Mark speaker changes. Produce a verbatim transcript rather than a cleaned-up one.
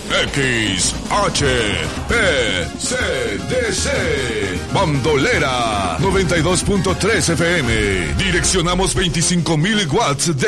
Speaker 1: X H P C D C. Bandolera noventa y dos punto tres F M. Direccionamos veinticinco mil watts de